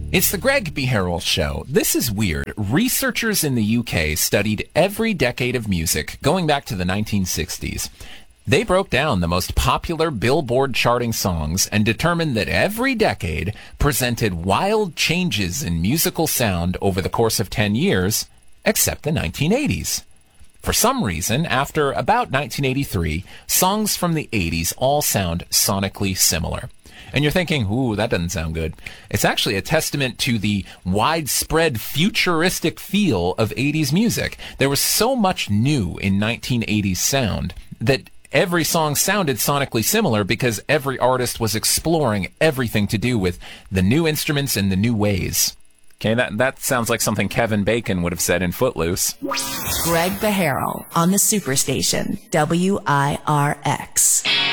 It's the Greg Beharrell Show. This is weird. Researchers in the UK studied every decade of music going back to the 1960s. They broke down the most popular Billboard charting songs and determined that every decade presented wild changes in musical sound over the course of 10 years, except the 1980s. For some reason, after about 1983, songs from the 80s all sound sonically similar. And you're thinking, ooh, that doesn't sound good. It's actually a testament to the widespread futuristic feel of 80s music. There was so much new in 1980s sound that every song sounded sonically similar because every artist was exploring everything to do with the new instruments and the new ways. Okay, that sounds like something Kevin Bacon would have said in Footloose. Greg Beharrell on the Superstation, WIRX.